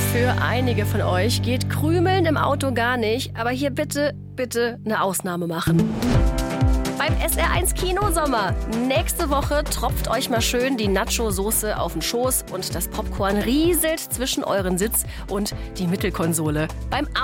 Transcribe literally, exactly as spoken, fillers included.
Für einige von euch geht Krümeln im Auto gar nicht, aber hier bitte, bitte eine Ausnahme machen. Beim S R eins Kinosommer. Nächste Woche tropft euch mal schön die Nacho-Soße auf den Schoß und das Popcorn rieselt zwischen euren Sitz und die Mittelkonsole. Beim